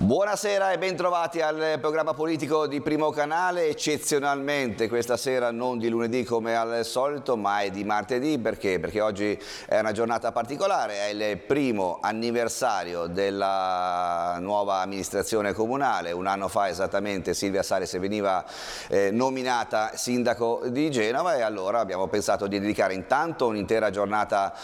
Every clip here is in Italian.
Buonasera e bentrovati al programma politico di Primo Canale. Eccezionalmente questa sera non di lunedì come al solito, ma è di martedì. Perché? Perché oggi è una giornata particolare, è il primo anniversario della nuova amministrazione comunale. Un anno fa esattamente Silvia Salis veniva nominata sindaco di Genova, e allora abbiamo pensato di dedicare intanto un'intera giornata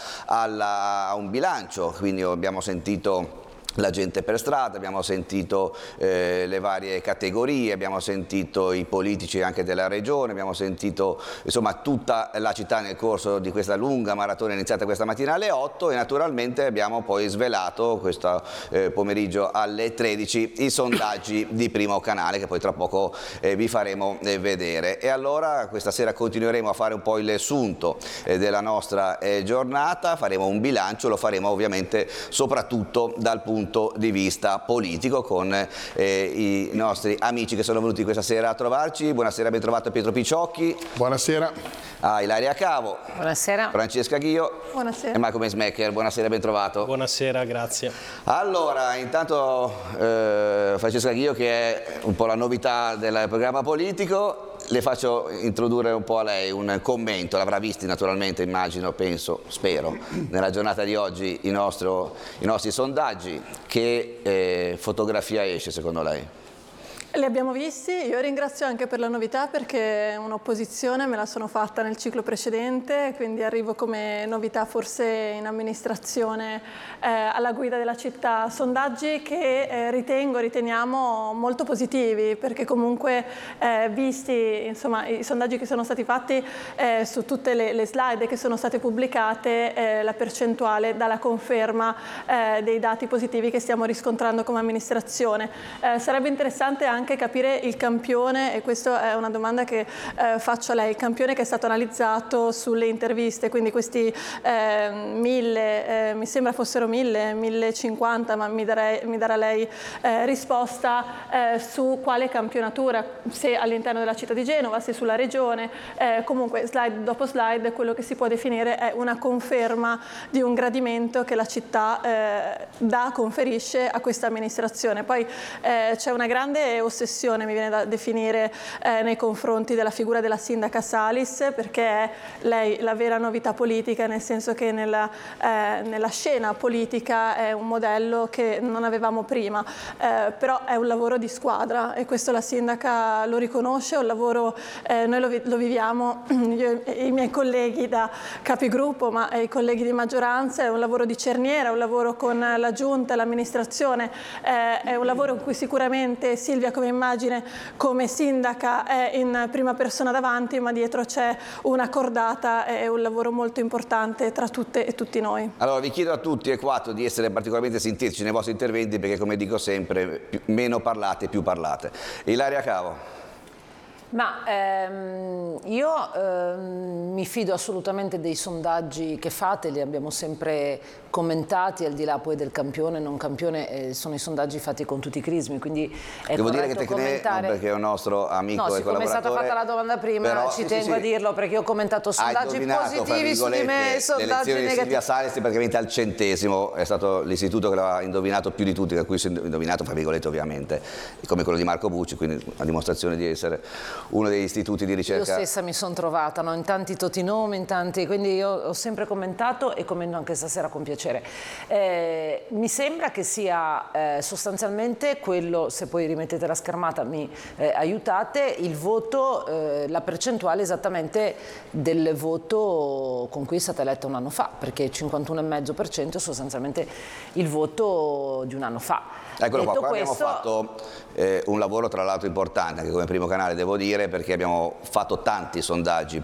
a un bilancio. Quindi abbiamo sentito la gente per strada, abbiamo sentito le varie categorie, abbiamo sentito i politici anche della regione, abbiamo sentito insomma tutta la città nel corso di questa lunga maratona iniziata questa mattina alle 8, e naturalmente abbiamo poi svelato questo pomeriggio alle 13 i sondaggi di Primo Canale, che poi tra poco vi faremo vedere. E allora questa sera continueremo a fare un po' il sunto della nostra giornata, faremo un bilancio, lo faremo ovviamente soprattutto dal punto di vista politico con i nostri amici che sono venuti questa sera a trovarci. Buonasera, ben trovato Pietro Picciocchi. Buonasera. Ilaria Cavo. Buonasera. Francesca Ghio. Buonasera. E Marco Mesmecher. Buonasera, ben trovato. Buonasera, grazie. Allora, intanto Francesca Ghio, che è un po' la novità del programma politico, le faccio introdurre un po' a lei un commento. L'avrà visti naturalmente, immagino, penso, spero, nella giornata di oggi i nostri sondaggi. Che fotografia esce secondo lei? Li abbiamo visti, io ringrazio anche per la novità, perché un'opposizione me la sono fatta nel ciclo precedente, quindi arrivo come novità forse in amministrazione alla guida della città. Sondaggi che riteniamo molto positivi, perché comunque visti insomma, i sondaggi che sono stati fatti su tutte le slide che sono state pubblicate, la percentuale dà la conferma dei dati positivi che stiamo riscontrando come amministrazione. Sarebbe interessante anche capire il campione, e questa è una domanda che faccio a lei, il campione che è stato analizzato sulle interviste, quindi questi 1000, mi sembra fossero 1050, ma mi darà lei risposta su quale campionatura, se all'interno della città di Genova, se sulla regione, comunque slide dopo slide quello che si può definire è una conferma di un gradimento che la città conferisce a questa amministrazione. Poi c'è una grande ossessione, mi viene da definire, nei confronti della figura della sindaca Salis, perché è lei la vera novità politica, nel senso che nella scena politica è un modello che non avevamo prima, però è un lavoro di squadra, e questo la sindaca lo riconosce. È un lavoro, noi lo viviamo, io e i miei colleghi da capigruppo, ma i colleghi di maggioranza, è un lavoro di cerniera, è un lavoro con la giunta, l'amministrazione, è un lavoro in cui sicuramente Silvia come immagine, come sindaca, è in prima persona davanti, ma dietro c'è una cordata e un lavoro molto importante tra tutte e tutti noi. Allora vi chiedo a tutti e quattro di essere particolarmente sintetici nei vostri interventi, perché come dico sempre, meno parlate più parlate. Ilaria Cavo. Ma io mi fido assolutamente dei sondaggi che fate, li abbiamo sempre commentati, al di là poi del campione, non campione, sono i sondaggi fatti con tutti i crismi, quindi è devo dire che corretto Tecne, commentare. non perché è un nostro amico e collaboratore. No, siccome è stata fatta la domanda prima, però, ci tengo a dirlo, perché io ho commentato sondaggi positivi su di me e sondaggi negativi. Silvia Salis praticamente al centesimo, è stato l'istituto che l'ha indovinato più di tutti, da cui si è indovinato fra virgolette ovviamente, come quello di Marco Bucci, quindi a dimostrazione di essere uno degli istituti di ricerca. Io stessa mi sono trovata, no? In tanti totinomi, in tanti, quindi io ho sempre commentato e commento anche stasera con piacere. Mi sembra che sia sostanzialmente quello, se poi rimettete la schermata mi aiutate, il voto, la percentuale esattamente del voto con cui è stata eletta un anno fa, perché il 51,5% è sostanzialmente il voto di un anno fa. Eccolo qua, questo, abbiamo fatto un lavoro tra l'altro importante anche come Primo Canale, devo dire, perché abbiamo fatto tanti sondaggi